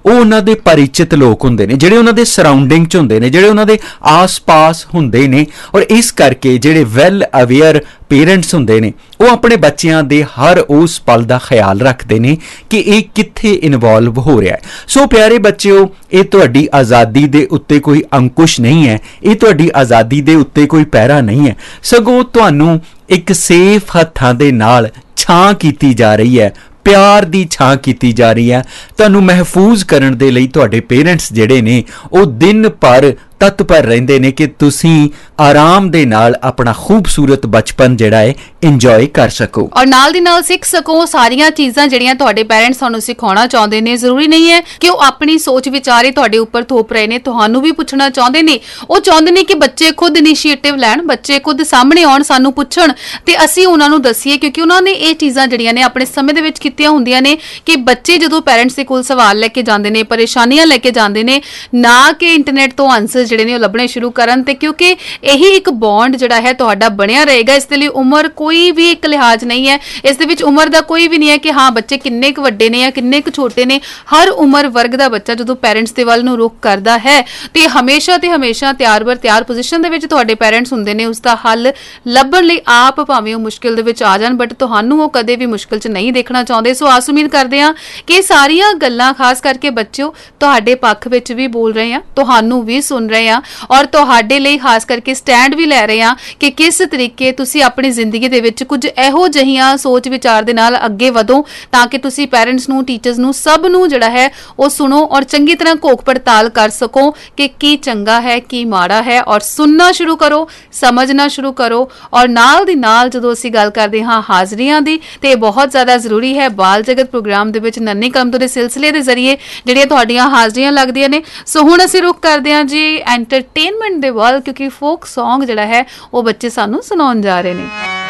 ਉਹ ਉਹਨਾਂ ਦੇ ਪਰਿਚਿਤ ਲੋਕ ਹੁੰਦੇ ਨੇ, ਜਿਹੜੇ ਉਹਨਾਂ ਦੇ ਸਰਾਊਂਡਿੰਗ 'ਚ ਹੁੰਦੇ ਨੇ, ਜਿਹੜੇ ਉਹਨਾਂ ਦੇ ਆਸ-ਪਾਸ ਹੁੰਦੇ ਨੇ। ਔਰ ਇਸ ਕਰਕੇ ਜਿਹੜੇ ਵੈਲ ਅਵੇਅਰ ਪੇਰੈਂਟਸ ਹੁੰਦੇ ਨੇ ਉਹ ਆਪਣੇ ਬੱਚਿਆਂ ਦੇ ਹਰ ਉਸ ਪਲ ਦਾ ਖਿਆਲ ਰੱਖਦੇ ਨੇ ਕਿ ਇਹ ਕਿੱਥੇ ਇਨਵੋਲਵ ਹੋ ਰਿਹਾ ਹੈ। ਸੋ ਪਿਆਰੇ ਬੱਚਿਓ, ਇਹ ਤੁਹਾਡੀ ਆਜ਼ਾਦੀ ਦੇ ਉੱਤੇ ਕੋਈ ਅੰਕੁਸ਼ ਨਹੀਂ ਹੈ, ਇਹ ਤੁਹਾਡੀ ਆਜ਼ਾਦੀ ਦੇ ਉੱਤੇ ਕੋਈ ਪਹਿਰਾ ਨਹੀਂ ਹੈ, ਸਗੋਂ ਤੁਹਾਨੂੰ ਇੱਕ ਸੇਫ ਹੱਥਾਂ ਦੇ ਨਾਲ ਛਾਂ ਕੀਤੀ ਜਾ ਰਹੀ ਹੈ, ਪਿਆਰ ਦੀ ਛਾਂ ਕੀਤੀ ਜਾ ਰਹੀ ਹੈ। ਤੁਹਾਨੂੰ ਮਹਿਫੂਜ਼ ਕਰਨ ਦੇ ਲਈ ਤੁਹਾਡੇ ਪੇਰੈਂਟਸ ਜਿਹੜੇ ਨੇ ਉਹ ਦਿਨ ਭਰ ਤਤਪਰ ਰਹਿੰਦੇ ਨੇ ਕਿ ਤੁਸੀਂ ਆਰਾਮ ਦੇ ਨਾਲ ਆਪਣਾ ਖੂਬਸੂਰਤ ਬਚਪਨ ਜਿਹੜਾ ਹੈ ਇੰਜੋਏ ਕਰ ਸਕੋ ਔਰ ਨਾਲ ਦੀ ਨਾਲ ਸਿੱਖ ਸਕੋ ਸਾਰੀਆਂ ਚੀਜ਼ਾਂ ਜਿਹੜੀਆਂ ਤੁਹਾਡੇ ਪੇਰੈਂਟਸ ਤੁਹਾਨੂੰ ਸਿਖਾਉਣਾ ਚਾਹੁੰਦੇ ਨੇ। ਜ਼ਰੂਰੀ ਨਹੀਂ ਹੈ ਕਿ ਉਹ ਆਪਣੀ ਸੋਚ ਵਿਚਾਰੇ ਤੁਹਾਡੇ ਉੱਪਰ ਥੋਪ ਰਹੇ ਨੇ, ਤੁਹਾਨੂੰ ਵੀ ਪੁੱਛਣਾ ਚਾਹੁੰਦੇ ਨੇ। ਉਹ ਚਾਹੁੰਦੇ ਨੇ ਕਿ ਬੱਚੇ ਖੁਦ ਇਨੀਸ਼ੀਏਟਿਵ ਲੈਣ, ਬੱਚੇ ਖੁਦ ਸਾਹਮਣੇ ਆਉਣ, ਸਾਨੂੰ ਪੁੱਛਣ ਤੇ ਅਸੀਂ ਉਹਨਾਂ ਨੂੰ ਦੱਸੀਏ, ਕਿਉਂਕਿ ਉਹਨਾਂ ਨੇ ਇਹ ਚੀਜ਼ਾਂ ਜਿਹੜੀਆਂ ਨੇ ਆਪਣੇ ਸਮੇਂ ਦੇ ਵਿੱਚ ਕੀਤੀਆਂ ਹੁੰਦੀਆਂ ਨੇ ਕਿ ਬੱਚੇ ਜਦੋਂ ਪੇਰੈਂਟਸ ਦੇ ਕੋਲ ਸਵਾਲ ਲੈ ਕੇ ਜਾਂਦੇ ਨੇ, ਪਰੇਸ਼ਾਨੀਆਂ ਲੈ ਕੇ ਜਾਂਦੇ ਨੇ, ਨਾ ਕਿ ਇੰਟਰਨੈਟ ਤੋਂ ਆਨਸਰ ਜਿਹੜੇ ਨੇ ਉਹ ਲੱਭਣੇ ਸ਼ੁਰੂ ਕਰਨ। ਤੇ ਕਿਉਂਕਿ ਇਹੀ ਇੱਕ ਬੌਂਡ ਜਿਹੜਾ ਹੈ ਤੁਹਾਡਾ ਬਣਿਆ ਰਹੇਗਾ। ਇਸ ਦੇ ਲਈ ਉਮਰ ਕੋਈ ਵੀ ਇੱਕ ਲਿਹਾਜ਼ ਨਹੀਂ ਹੈ, ਇਸ ਦੇ ਵਿੱਚ ਉਮਰ ਦਾ ਕੋਈ ਵੀ ਨਹੀਂ ਹੈ ਕਿ ਹਾਂ ਬੱਚੇ ਕਿੰਨੇ ਕੁ ਵੱਡੇ ਨੇ ਜਾਂ ਕਿੰਨੇ ਕੁ ਛੋਟੇ ਨੇ। ਹਰ ਉਮਰ ਵਰਗ ਦਾ ਬੱਚਾ ਜਦੋਂ ਪੇਰੈਂਟਸ ਦੇ ਵੱਲ ਨੂੰ ਰੁਖ ਕਰਦਾ ਹੈ ਤੇ ਹਮੇਸ਼ਾ ਤਿਆਰ ਪੋਜੀਸ਼ਨ ਦੇ ਵਿੱਚ ਤੁਹਾਡੇ ਪੇਰੈਂਟਸ ਹੁੰਦੇ ਨੇ ਉਸ ਦਾ ਹੱਲ ਲੱਭਣ ਲਈ। ਆਪ ਭਾਵੇਂ ਉਹ ਮੁਸ਼ਕਿਲ ਦੇ ਵਿੱਚ ਆ ਜਾਣ, ਬਟ ਤੁਹਾਨੂੰ ਉਹ ਕਦੇ ਵੀ ਮੁਸ਼ਕਿਲ 'ਚ ਨਹੀਂ ਦੇਖਣਾ ਚਾਹੁੰਦੇ। ਸੋ ਆਸ ਉਮੀਦ ਕਰਦੇ ਹਾਂ ਕਿ ਇਹ ਸਾਰੀਆਂ ਗੱਲਾਂ ਖਾਸ ਕਰਕੇ ਬੱਚਿਓ ਤੁਹਾਡੇ ਪੱਖ ਵਿੱਚ ਵੀ ਬੋਲ ਰਹੇ ਆ, ਤੁਹਾਨੂੰ ਵੀ ਸੁਣ ਰਹੇ ਆ ਔਰ ਤੁਹਾਡੇ ਲਈ ਖਾਸ ਕਰਕੇ ਸਟੈਂਡ ਵੀ ਲੈ ਰਹੇ ਆ ਕਿ ਕਿਸ ਤਰੀਕੇ ਤੁਸੀਂ ਆਪਣੀ ਜ਼ਿੰਦਗੀ ਦੇ ਵਿੱਚ ਕੁਝ ਇਹੋ ਜਿਹੀਆਂ ਸੋਚ ਵਿਚਾਰ ਦੇ ਨਾਲ ਅੱਗੇ ਵਧੋ ਤਾਂ ਕਿ ਤੁਸੀਂ ਪੇਰੈਂਟਸ ਨੂੰ, ਟੀਚਰਸ ਨੂੰ, ਸਭ ਨੂੰ ਜਿਹੜਾ ਹੈ ਉਹ ਸੁਣੋ ਔਰ ਚੰਗੀ ਤਰ੍ਹਾਂ ਘੋਖ ਪੜਤਾਲ ਕਰ ਸਕੋ ਕਿ ਕੀ ਚੰਗਾ ਹੈ, ਕੀ ਮਾੜਾ ਹੈ, ਔਰ ਸੁਣਨਾ ਸ਼ੁਰੂ ਕਰੋ, ਸਮਝਣਾ ਸ਼ੁਰੂ ਕਰੋ। ਔਰ ਨਾਲ ਦੀ ਨਾਲ ਜਦੋਂ ਅਸੀਂ ਗੱਲ ਕਰਦੇ ਹਾਂ ਹਾਜ਼ਰੀਆਂ ਦੀ, ਤੇ ਬਹੁਤ ਜ਼ਿਆਦਾ ਜ਼ਰੂਰੀ ਹੈ ਬਾਲ ਜਗਤ ਪ੍ਰੋਗਰਾਮ ਦੇ ਵਿੱਚ ਨੰਨੀ ਕਲਮ ਤੋਂ ਦੇ ਸਿਲਸਿਲੇ ਦੇ ਜ਼ਰੀਏ ਜਿਹੜੀਆਂ ਤੁਹਾਡੀਆਂ ਹਾਜ਼ਰੀਆਂ ਲੱਗਦੀਆਂ ਨੇ। ਸੋ ਹੁਣ ਅਸੀਂ ਰੁਕ ਕਰਦੇ ਹਾਂ ਜੀ ਐਂਟਰਟੇਨਮੈਂਟ ਦੇ ਵੱਲ, ਕਿਉਂਕਿ ਫੋਕ ਸੌਂਗ ਜਿਹੜਾ ਹੈ ਉਹ ਬੱਚੇ ਸਾਨੂੰ ਸੁਣਾਉਣ ਜਾ ਰਹੇ ਨੇ।